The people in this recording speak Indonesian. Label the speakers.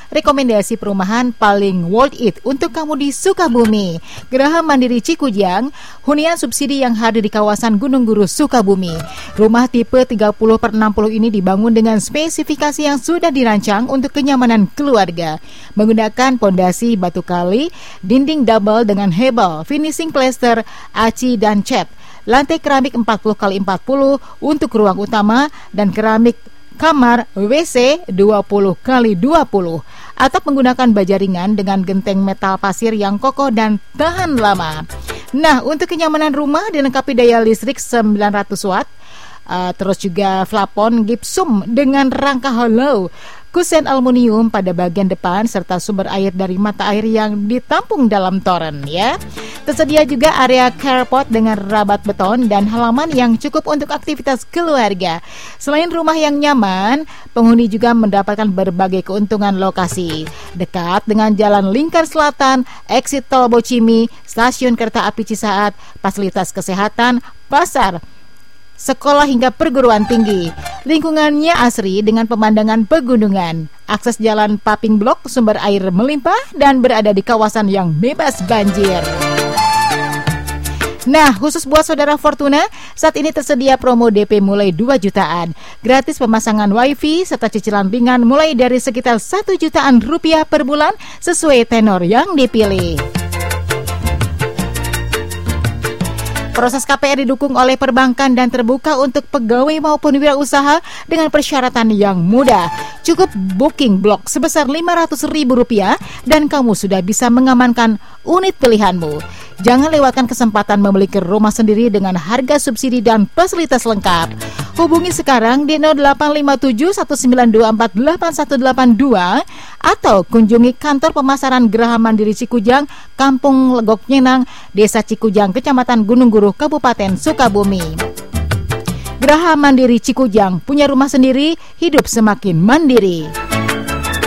Speaker 1: rekomendasi perumahan paling worth it untuk kamu di Sukabumi. Geraha Mandiri Cikujang, hunian subsidi yang hadir di kawasan Gunung Guru, Sukabumi. Rumah tipe 30/60 ini dibangun dengan spesifikasi yang sudah dirancang untuk kenyamanan keluarga. Menggunakan pondasi batu kali, dinding double dengan hebel, finishing plaster, aci dan cat. Lantai keramik 40x40 untuk ruang utama dan keramik kamar WC 20x20. Atap menggunakan baja ringan dengan genteng metal pasir yang kokoh dan tahan lama. Nah, untuk kenyamanan rumah dilengkapi daya listrik 900 watt. Terus juga plafon gipsum dengan rangka hollow, kusen aluminium pada bagian depan serta sumber air dari mata air yang ditampung dalam toren ya. Tersedia juga area carport dengan rabat beton dan halaman yang cukup untuk aktivitas keluarga. Selain rumah yang nyaman, penghuni juga mendapatkan berbagai keuntungan lokasi. Dekat dengan Jalan Lingkar Selatan, exit tol Bocimi, stasiun kereta api Cisaat, fasilitas kesehatan, pasar, sekolah hingga perguruan tinggi. Lingkungannya asri dengan pemandangan pegunungan. Akses jalan Paping Blok, sumber air melimpah dan berada di kawasan yang bebas banjir. Nah, khusus buat saudara Fortuna, saat ini tersedia promo DP mulai 2 jutaan. Gratis pemasangan wifi serta cicilan ringan mulai dari sekitar 1 jutaan rupiah per bulan sesuai tenor yang dipilih. Proses KPR didukung oleh perbankan dan terbuka untuk pegawai maupun wirausaha dengan persyaratan yang mudah. Cukup booking blok sebesar Rp500.000 dan kamu sudah bisa mengamankan unit pilihanmu. Jangan lewatkan kesempatan memiliki rumah sendiri dengan harga subsidi dan fasilitas lengkap. Hubungi sekarang di 0857 1924 8182 atau kunjungi kantor pemasaran Geraha Mandiri Cikujang, Kampung Legok Nyenang, Desa Cikujang, Kecamatan Gunung Guru, Kabupaten Sukabumi. Geraha Mandiri Cikujang, punya rumah sendiri, hidup semakin mandiri.